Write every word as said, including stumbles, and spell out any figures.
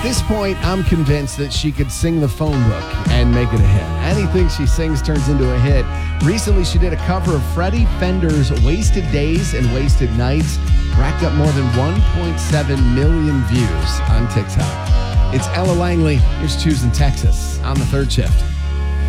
this point, I'm convinced that she could sing the phone book and make it a hit. Anything she sings turns into a hit. Recently, she did a cover of Freddie Fender's Wasted Days and Wasted Nights, racked up more than one point seven million views on TikTok. It's Ella Langley. Here's Choosing Texas on the third shift.